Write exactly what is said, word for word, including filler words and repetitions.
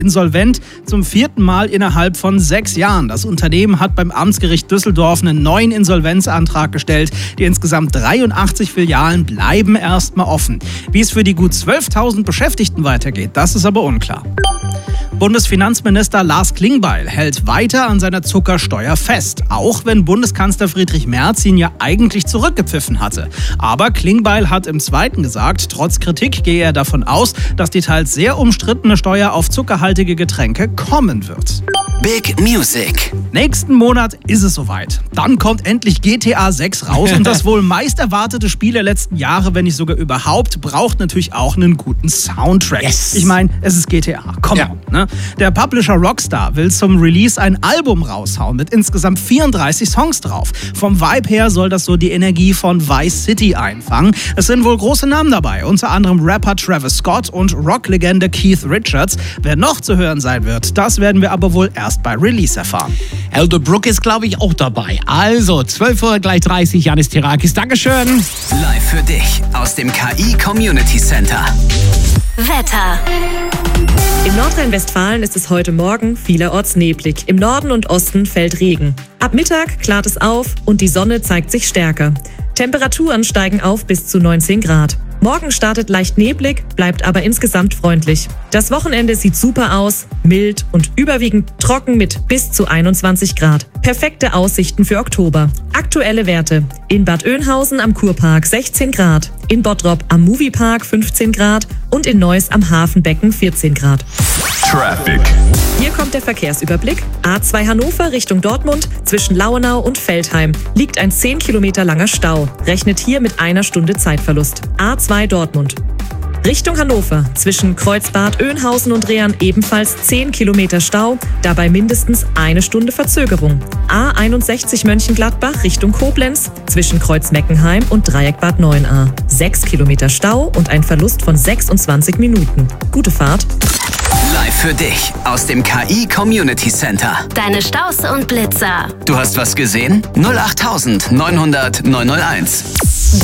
insolvent, zum vierten Mal innerhalb von sechs Jahren. Das Unternehmen hat beim Amtsgericht Düsseldorf einen neuen Insolvenzantrag gestellt. Die insgesamt dreiundachtzig Filialen bleiben erstmal offen. Wie es für die gut zwölftausend Beschäftigten weitergeht, das ist aber unklar. Bundesfinanzminister Lars Klingbeil hält weiter an seiner Zuckersteuer fest, auch wenn Bundeskanzler Friedrich Merz ihn ja eigentlich zurückgepfiffen hatte. Aber Klingbeil hat im Zweiten gesagt, trotz Kritik gehe er davon aus, dass die teils sehr umstrittene Steuer auf zuckerhaltige Getränke kommen wird. Big Music. Nächsten Monat ist es soweit. Dann kommt endlich G T A sechs raus und das wohl meist erwartete Spiel der letzten Jahre, wenn nicht sogar überhaupt, braucht natürlich auch einen guten Soundtrack. Yes. Ich meine, es ist G T A, come Ja. on. Ne? Der Publisher Rockstar will zum Release ein Album raushauen mit insgesamt vierunddreißig Songs drauf. Vom Vibe her soll das so die Energie von Vice City einfangen. Es sind wohl große Namen dabei, unter anderem Rapper Travis Scott und Rocklegende Keith Richards. Wer noch zu hören sein wird, das werden wir aber wohl erst bei Release erfahren. Elder Brook ist, glaube ich, auch dabei. Also, zwölf Uhr gleich dreißig, Janis Terakis. Dankeschön. Live für dich aus dem K I Community Center. Wetter. In Nordrhein-Westfalen ist es heute Morgen vielerorts neblig. Im Norden und Osten fällt Regen. Ab Mittag klart es auf und die Sonne zeigt sich stärker. Temperaturen steigen auf bis zu neunzehn Grad. Morgen startet leicht neblig, bleibt aber insgesamt freundlich. Das Wochenende sieht super aus, mild und überwiegend trocken mit bis zu einundzwanzig Grad. Perfekte Aussichten für Oktober. Aktuelle Werte: in Bad Oeynhausen am Kurpark sechzehn Grad, in Bottrop am Moviepark fünfzehn Grad und in Neuss am Hafenbecken vierzehn Grad. Traffic. Hier kommt der Verkehrsüberblick. A zwei Hannover Richtung Dortmund, zwischen Lauenau und Veltheim liegt ein zehn Kilometer langer Stau. Rechnet hier mit einer Stunde Zeitverlust. A zwei Dortmund. Richtung Hannover, zwischen Kreuzbad Oeynhausen und Rehern ebenfalls zehn Kilometer Stau, dabei mindestens eine Stunde Verzögerung. A einundsechzig Mönchengladbach Richtung Koblenz, zwischen Kreuzmeckenheim und Dreieckbad neun a. sechs Kilometer Stau und ein Verlust von sechsundzwanzig Minuten. Gute Fahrt. Live für dich aus dem K I Community Center. Deine Staus und Blitzer. Du hast was gesehen? null acht neunhundert neunhunderт neunhunderteins.